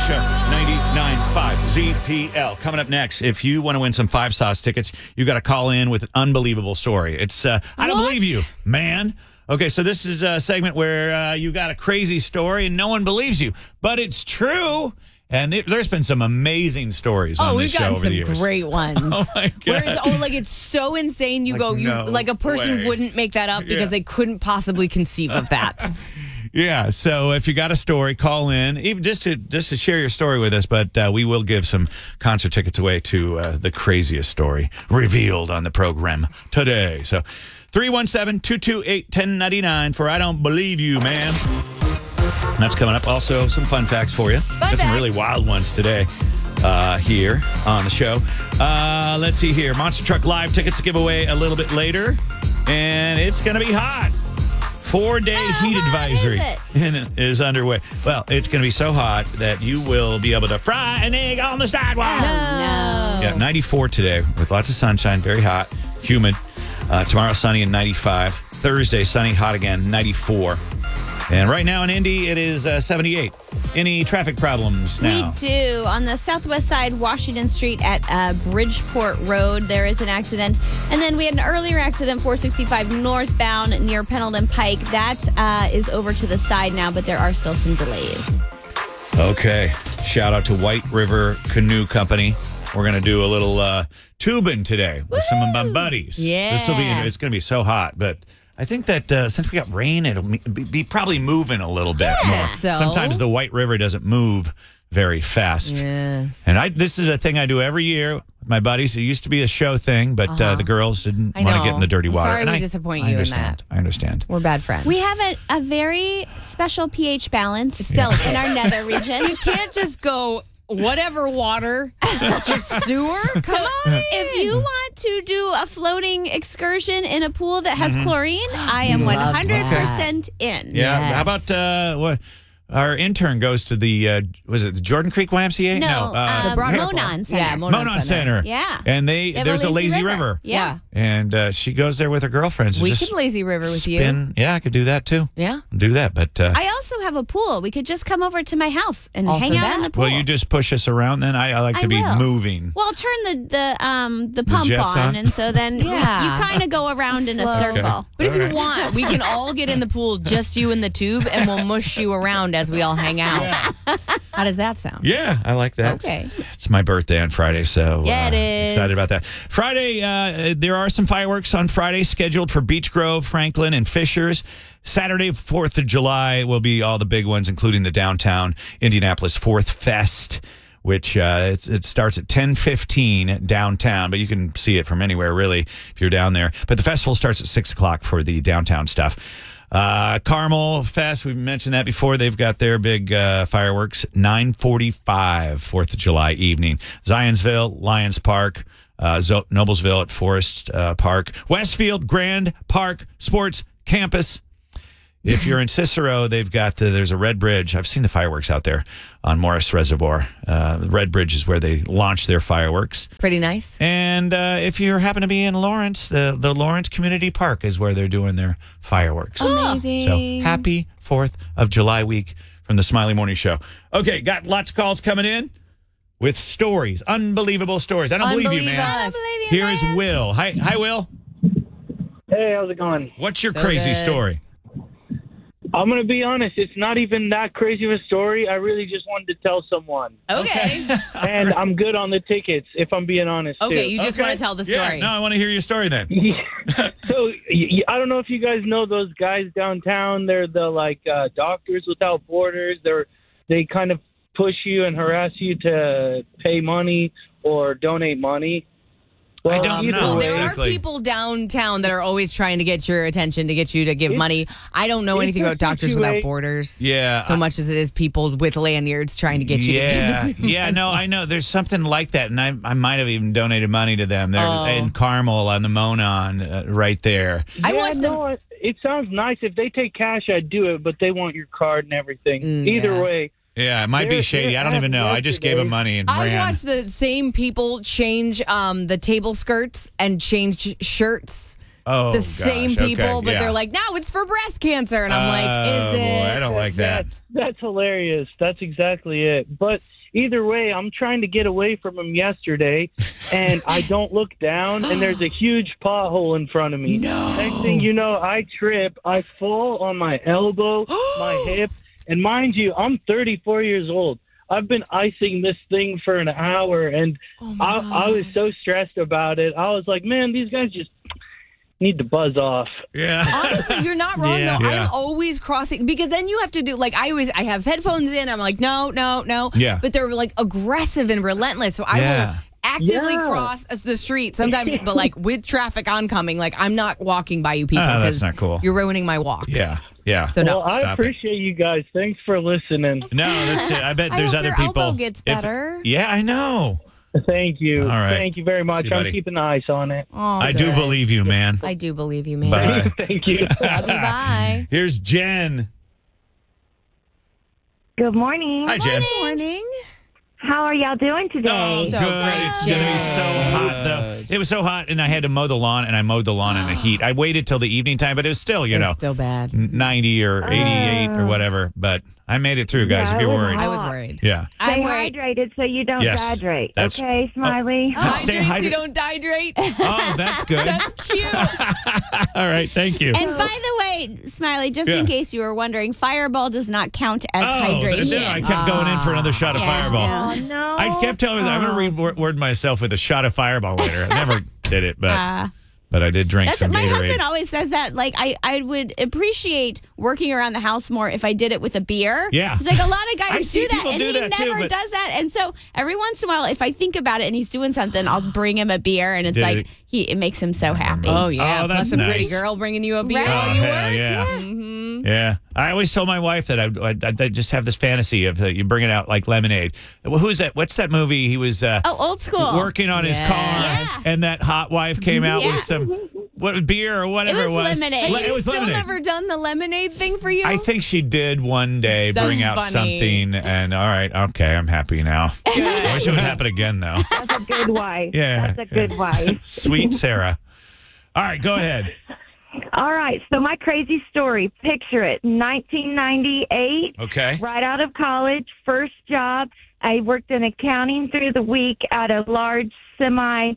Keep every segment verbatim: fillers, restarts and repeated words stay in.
Show, ninety-nine point five Z P L. Coming up next, if you want to win some Five Sauce tickets, you got to call in with an unbelievable story. It's, uh, I don't What? believe you, man. Okay, so this is a segment where uh, you got a crazy story and no one believes you, but it's true. And th- there's been some amazing stories Oh, on we've this show gotten over some the years. great ones. Oh my god! Where it's oh, like it's so insane. You Like, go, you no like a person way. wouldn't make that up because Yeah. they couldn't possibly conceive of that. Yeah, so if you got a story, call in, even just to just to share your story with us. But uh, we will give some concert tickets away to uh, the craziest story revealed on the program today. So three one seven, two two eight, one zero nine nine for I Don't Believe You, man. That's coming up. Also, some fun facts for you. Got some facts. really wild ones today uh, here on the show. Uh, let's see here. Monster Truck Live tickets to give away a little bit later. And it's going to be hot. Four-day How heat hot advisory is is, is underway. Well, it's going to be so hot that you will be able to fry an egg on the sidewalk. No. Yeah, ninety-four today with lots of sunshine, very hot, humid. Uh, tomorrow, sunny and ninety-five. Thursday, sunny, hot again, ninety-four. And right now in Indy, it is uh, seventy-eight. Any traffic problems now? We do. On the southwest side, Washington Street at uh, Bridgeport Road, there is an accident. And then we had an earlier accident, four sixty-five northbound near Pendleton Pike. That uh, is over to the side now, but there are still some delays. Okay. Shout out to White River Canoe Company. We're going to do a little uh, tubing today with some of my buddies. Yeah. This will be, it's going to be so hot, but I think that uh, since we got rain, it'll be, be probably moving a little bit Yeah, more. so? Sometimes the White River doesn't move very fast. Yes. And I this is a thing I do every year with my buddies. It used to be a show thing, but uh, Uh-huh. the girls didn't I want to know. get in the dirty I'm water. sorry And we I, disappoint I you in understand. that. I understand. We're bad friends. We have a, a very special pH balance It's delicate. in our nether region. You can't just go whatever water, just sewer. Come on in. If you want to do a floating excursion in a pool that has chlorine, I am Love one hundred percent in. Yeah. Yes. How about uh, what? Our intern goes to the, uh, was it the Jordan Creek Y M C A? No, uh, uh, Broadmoor. Monon Center. Yeah, Monon, Monon Center. Center. Yeah. And they They have there's a lazy river. Yeah. And uh, she goes there with her girlfriends. We just can lazy river with you. spin. Yeah, I could do that too. Yeah. Do that. But, uh, I also have a pool. We could just come over to my house and Also hang out that. in the pool. well, you just push us around then. I, I like to I be will. moving. Well, turn the the um the pump jets on, on? and so then we- Yeah. you kind of go around in a Slow. circle. Okay. But if All you right. want, we can all get in the pool, just you in the tube, and we'll mush you around as we all hang out. How does that sound? Yeah, I like that. Okay. It's my birthday on Friday, so Yeah, it uh, is. excited about that. Friday, uh, there are some fireworks on Friday scheduled for Beech Grove, Franklin, and Fishers. Saturday, fourth of July, will be all the big ones, including the downtown Indianapolis Fourth Fest, which uh, it's, it starts at ten fifteen downtown, but you can see it from anywhere, really, if you're down there. But the festival starts at six o'clock for the downtown stuff. Uh, Carmel Fest, we've mentioned that before. They've got their big uh, fireworks, nine forty-five, fourth of July evening. Zionsville, Lions Park, uh, Zo- Noblesville at Forest uh, Park. Westfield, Grand Park Sports Campus. If you're in Cicero, they've got, uh, there's a Red Bridge. I've seen the fireworks out there on Morris Reservoir. Uh, the Red Bridge is where they launch their fireworks. Pretty nice. And uh, if you happen to be in Lawrence, the, the Lawrence Community Park is where they're doing their fireworks. Amazing. So happy fourth of July week from the Smiley Morning Show. Okay, got lots of calls coming in with stories, unbelievable stories. I don't believe you, man. Unbelieve us. Here is Will. Hi, hi, Will. Hey, how's it going? What's your So crazy good. story? I'm going to be honest. It's not even that crazy of a story. I really just wanted to tell someone. Okay. And I'm good on the tickets, if I'm being honest. Okay, too. you just Okay. want to tell the Yeah, story. no, I want to hear your story then. so y- y- I don't know if you guys know those guys downtown. They're the like uh, Doctors Without Borders. They're they kind of push you and harass you to pay money or donate money. I don't either know. Well, way- there exactly. are people downtown that are always trying to get your attention, to get you to give It's- money. I don't know it's anything a about Doctors Without situa- Borders. Yeah. So much as it is people with lanyards trying to get you yeah, to give. yeah, no, I know. There's something like that, and I, I might have even donated money to them. They're Oh. in Carmel on the Monon, uh, right there. I yeah, watched them. no, it- it sounds nice. If they take cash, I'd do it, but they want your card and everything. Mm, Either yeah. way. Yeah, it might be They're- shady. they're I don't even know. I just gave them yesterday. money and I ran. watched the same people change um, the table skirts and change shirts Oh, the gosh, same okay, people, but yeah. they're like, no, it's for breast cancer. And I'm Oh, like, is it? boy, I don't like that. That's, that's hilarious. That's exactly it. But either way, I'm trying to get away from him yesterday, and I don't look down, and there's a huge pothole in front of me. No. Next thing you know, I trip. I fall on my elbow, my hip, and mind you, I'm thirty-four years old. I've been icing this thing for an hour, and Oh my I, God. I was so stressed about it. I was like, man, these guys just need to buzz off. Yeah. Honestly, you're not wrong Yeah. though. Yeah. I'm always crossing because then you have to do like I always I have headphones in. I'm like no, no, no. Yeah. But they're like aggressive and relentless. So I Yeah. will actively Yeah. cross the street sometimes, but like with traffic oncoming, like I'm not walking by you people Oh, that's because not cool. you're ruining my walk. Yeah. Yeah. So no. Well, I stop it. appreciate you guys. Thanks for listening. No, that's it. I bet I there's hope other your people. elbow gets If- better. yeah, I know. Thank you. All right. Thank you very much. See you, I'm buddy. keeping the ice on it. Oh, I do good. believe you, man. I do believe you, man. Bye. Thank you. Love you. Bye. Here's Jen. Good morning. Hi, Jen. Morning. How are y'all doing today? Oh, So good. great, It's going to be so Jen. hot, though. It was so hot, and I had to mow the lawn, and I mowed the lawn in the heat. I waited till the evening time, but it was still, you It's know, still bad. ninety or eighty-eight or whatever. But I made it through, guys, Yeah, if you're it was worried. I was worried. Yeah. Stay I'm worried. hydrated so you don't Yes, dehydrate. that's- Okay, Smiley? Oh. Stay Hydrate so you hydrated. don't dehydrate. Oh, that's good. That's cute. All right. Thank you. And by the way, Smiley, just Yeah. in case you were wondering, Fireball does not count as oh, hydration. th- I kept going in for another shot of Yeah, Fireball. Oh, no. I kept telling myself, I'm going to reward myself with a shot of Fireball later. I never did it, but Uh, but I did drink That's some my Gatorade. husband always says that. Like I, I would appreciate working around the house more if I did it with a beer. Yeah. he's like a lot of I guys see do that, people and do he that too, never but- does that. And so every once in a while, if I think about it and he's doing something, I'll bring him a beer, and it's Did like it- he it makes him so happy. Oh yeah, Oh, that's plus a pretty nice. girl bringing you a beer Right. while Oh, you hell work. yeah. Mm-hmm. Yeah. I always told my wife that I, I, I just have this fantasy of uh, you bring it out like lemonade. Well, who's that? What's that movie? He was uh, Oh, old school. working on his Yes. car, Yes. and that hot wife came out Yeah. with some what beer or whatever It it was was. lemonade. Le- Has it she was still lemonade. never done the lemonade thing for you? I think she did one day That's bring out funny. something, and all right, okay, I'm happy now. I wish it would happen again, though. That's a good wife. Yeah, That's a good wife. Sweet Sarah. All right, go ahead. All right, so my crazy story. Picture it. nineteen ninety-eight, Okay. right out of college, first job. I worked in accounting through the week at a large semi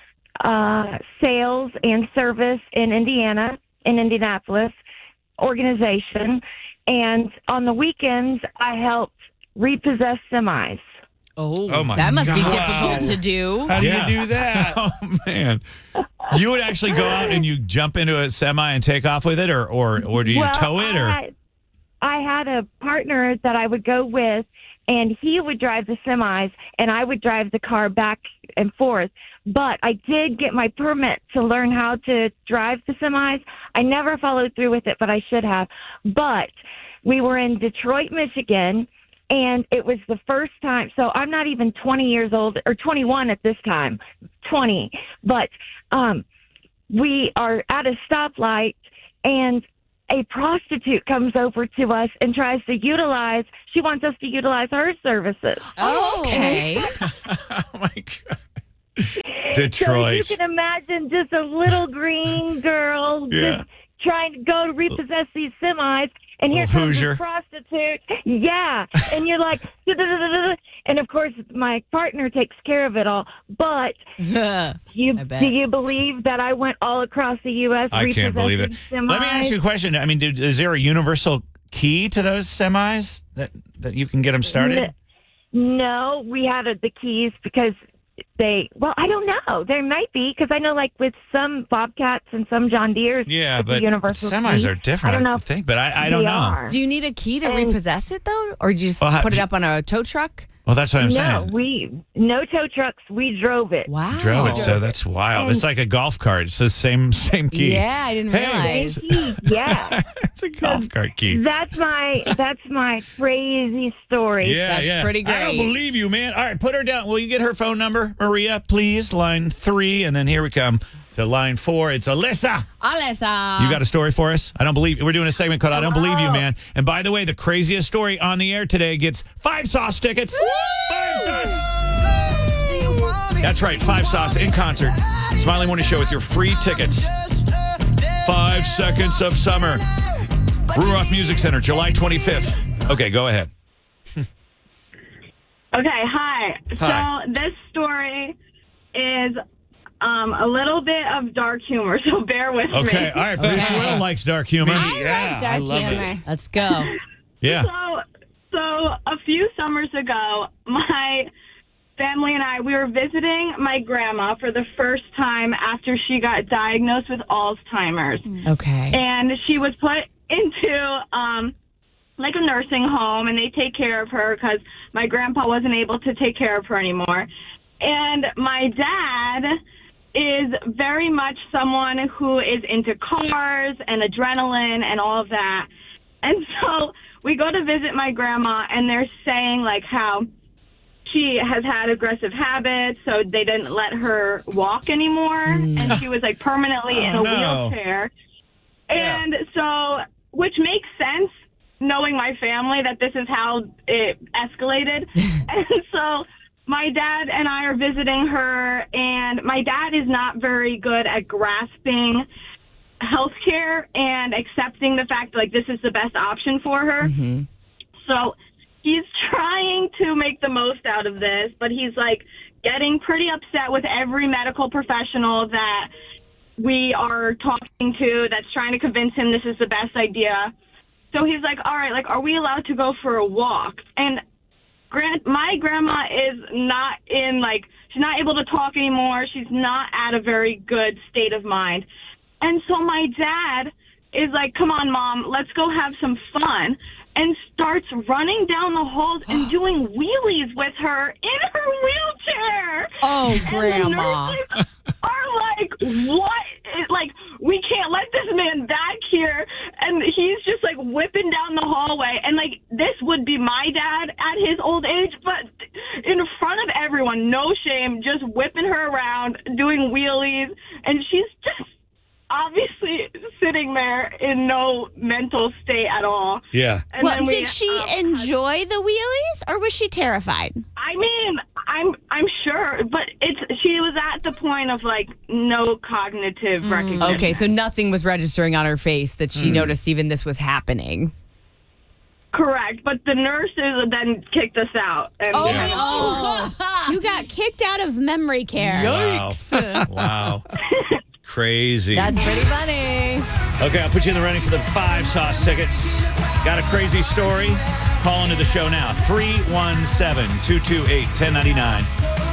uh, sales and service in Indiana, in Indianapolis organization. And on the weekends, I helped repossess semis. Oh, Oh, my that must be God. difficult to do. How do Yeah. you do that? Oh man, you would actually go out and you jump into a semi and take off with it, or or or do you well, tow it, or I had, I had a partner that I would go with, and he would drive the semis, and I would drive the car back and forth. But I did get my permit to learn how to drive the semis. I never followed through with it, but I should have. But we were in Detroit, Michigan, and it was the first time. So I'm not even twenty years old, or twenty-one at this time, twenty. But um, we are at a stoplight, and a prostitute comes over to us and tries to utilize, she wants us to utilize her services. Oh, okay. oh my god, So Detroit. you can imagine just a little green girl Yeah. just trying to go to repossess these semis, and here Little comes Hoosier. this prostitute. Yeah, and you're like, "Da-da-da-da-da." And of course, my partner takes care of it all. But you, I bet. do you believe that I went all across the U S I can't believe it. repossessing Let me ask you a semis? question. I mean, dude, is there a universal key to those semis that that you can get them started? No, we had uh, the keys because they, well, I don't know. There might be, because I know, like, with some Bobcats and some John Deeres, Yeah, it's a but universal semis key. are different. I don't know I if think, but I, I don't they know. are. Do you need a key to And- repossess it though, or do you just Well, how- put it up on a tow truck? Well, that's what I'm no, saying. we, no tow trucks. We drove it. Wow, Drove it, so that's wild. And- It's like a golf cart. It's the same same key. Yeah, I didn't Hey, realize. Key, yeah. it's a golf cart key. That's my, that's my crazy story. Yeah, That's yeah. pretty I don't great. believe you, man. All right, put her down. Will you get her phone number, Maria, please? Line three, and then here we come to line four. It's Alyssa. Alyssa. You got a story for us? I don't believe we're doing a segment called "I Don't Believe You, Oh. Man." And by the way, the craziest story on the air today gets five sauce tickets. Five sauce. That's right, five sauce in concert. Smiley Morning Show with your free tickets. Five Seconds of Summer. Brew Rock Music Center, July twenty-fifth. Okay, go ahead. Okay, hi. Hi. So this story is um, a little bit of dark humor, so bear with me. Okay, all right. Bruce Will likes dark humor. I Yeah, love dark I love humor. it. Let's go. Yeah. So, so a few summers ago, my family and I, we were visiting my grandma for the first time after she got diagnosed with Alzheimer's. Okay. And she was put into um, like a nursing home, and they take care of her because my grandpa wasn't able to take care of her anymore. And my dad is very much someone who is into cars and adrenaline and all of that. And so we go to visit my grandma, and they're saying like how she has had aggressive habits, so they didn't let her walk anymore, and she was like permanently in a Oh, no. wheelchair. Yeah. And so, which makes sense, knowing my family, that this is how it escalated. And so my dad and I are visiting her, and my dad is not very good at grasping healthcare and accepting the fact like this is the best option for her. Mm-hmm. So he's trying to make the most out of this, but he's like getting pretty upset with every medical professional that we are talking to that's trying to convince him this is the best idea. So he's like, all right, like, are we allowed to go for a walk? And grant, my grandma is not in, like, she's not able to talk anymore. She's not at a very good state of mind. And so my dad is like, come on, Mom, let's go have some fun, and starts running down the halls and doing wheelies with her in her wheelchair. Oh, And Grandma. the nurses are like, what? It- Like, we can't let this man back here. And he's just like whipping down the hallway. And like, this would be my dad at his old age, but in front of everyone, no shame, just whipping her around, doing wheelies. And she's just obviously sitting there in no mental state at all. Yeah. And Well, then we, did she um, enjoy the wheelies, or was she terrified? I mean, I'm I'm sure, but it's she was at the point of like no cognitive recognition. Okay, so nothing was registering on her face that she noticed even this was happening. Correct, but the nurses then kicked us out. And Oh, You got kicked out of memory care. Wow. Wow. Crazy. that's pretty funny. Okay, I'll put you in the running for the five sauce tickets. Got a crazy story? Call into the show now. three one seven, two two eight, one zero nine nine.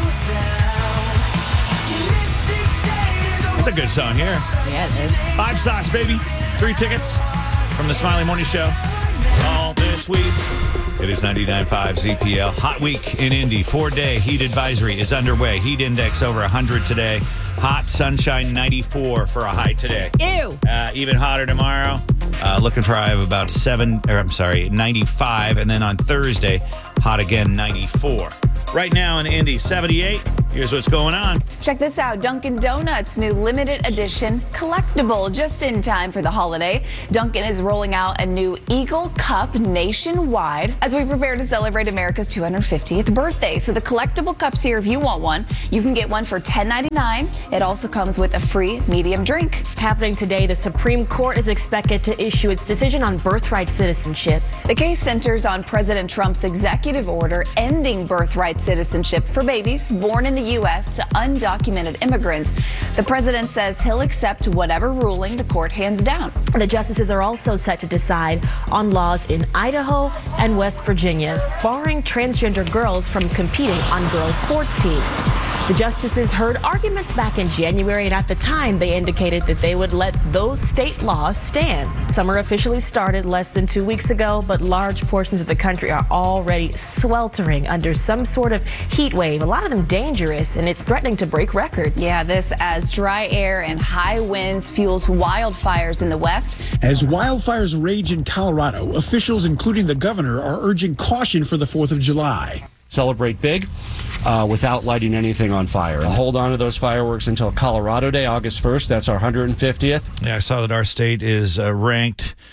It's a good song here. Yeah, it is. Five sauce, baby. Three tickets from the Smiley Morning Show. All this week. It is ninety-nine point five Z P L. Hot week in Indy. Four-day heat advisory is underway. Heat index over one hundred today. Hot sunshine ninety-four for a high today. Ew. Uh, even hotter tomorrow. Uh, looking for a high of about seven, or I'm sorry, ninety-five. And then on Thursday, hot again, ninety-four. Right now in Indy, seventy-eight. Here's what's going on. Check this out. Dunkin' Donuts' new limited edition collectible just in time for the holiday. Dunkin' is rolling out a new Eagle Cup nationwide as we prepare to celebrate America's two hundred fiftieth birthday. So the collectible cups here, if you want one, you can get one for ten ninety-nine. It also comes with a free medium drink. Happening today, the Supreme Court is expected to issue its decision on birthright citizenship. The case centers on President Trump's executive order ending birthright citizenship for babies born in the U S to undocumented immigrants. The president says he'll accept whatever ruling the court hands down. The justices are also set to decide on laws in Idaho and West Virginia, barring transgender girls from competing on girls' sports teams. The justices heard arguments back in January, and at the time, they indicated that they would let those state laws stand. Summer officially started less than two weeks ago, but large portions of the country are already sweltering under some sort of heat wave, a lot of them dangerous, and it's threatening to break records. Yeah, this as dry air and high winds fuels wildfires in the west. As wildfires rage in Colorado, officials, including the governor, are urging caution for the fourth of July. Celebrate big uh, without lighting anything on fire. Hold on to those fireworks until Colorado Day, August first. That's our one hundred fiftieth. Yeah, I saw that our state is uh, ranked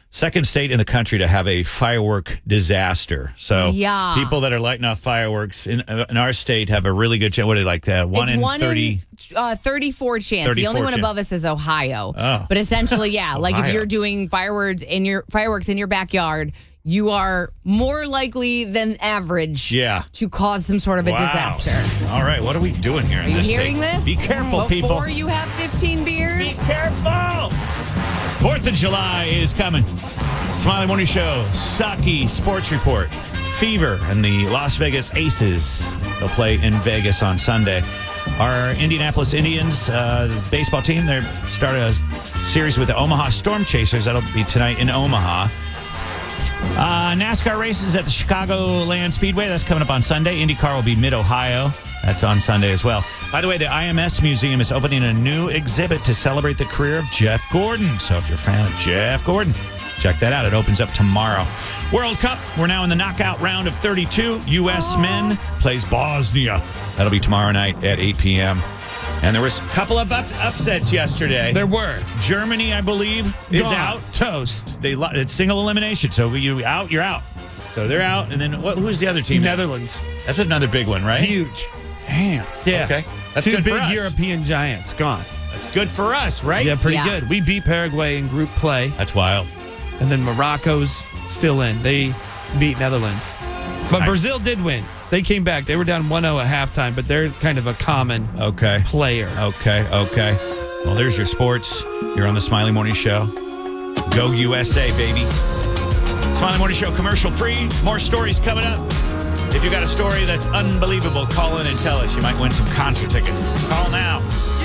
second state in the country to have a firework disaster. So Yeah. people that are lighting off fireworks in, uh, in our state have a really good chance. What are they like that? One it's in one thirty. in uh, thirty-four chance. The thirty-four only one chance. above us is Ohio. Oh. But essentially, yeah, like if Ohio. you're doing fireworks in your fireworks in your backyard, you are more likely than average Yeah. to cause some sort of a Wow. disaster. All right, what are we doing here in Are you this hearing state? this? Be careful, people. Before you have fifteen beers. Be careful. Fourth of July is coming. Smiley Morning Show, Saki Sports Report, Fever, and the Las Vegas Aces. They'll play in Vegas on Sunday. Our Indianapolis Indians uh, baseball team, they started a series with the Omaha Storm Chasers. That'll be tonight in Omaha. Uh, NASCAR races at the Chicagoland Speedway. That's coming up on Sunday. IndyCar will be mid-Ohio. That's on Sunday as well. By the way, the I M S Museum is opening a new exhibit to celebrate the career of Jeff Gordon. So if you're a fan of Jeff Gordon, check that out. It opens up tomorrow. World Cup. We're now in the knockout round of thirty-two. U S men plays Bosnia. That'll be tomorrow night at eight p.m. And there was a couple of up- upsets yesterday. There were. Germany, I believe, is Gone. out. Toast. They lo- it's single elimination. So you out, you're out. So they're out. And then what, who's the other team? Netherlands. That's another big one, right? Huge. Damn. Yeah. Okay. That's Two good big for us. European giants gone. That's good for us, right? Yeah, pretty Yeah. good. We beat Paraguay in group play, That's wild. and then Morocco's still in. They beat Netherlands. But Nice. Brazil did win. They came back. They were down one oh at halftime, but they're kind of a common Okay. player. Okay. Okay. Well, there's your sports. You're on the Smiley Morning Show. Go U S A, baby. Smiley Morning Show commercial free. More stories coming up. If you got a story that's unbelievable, call in and tell us. You might win some concert tickets. Call now.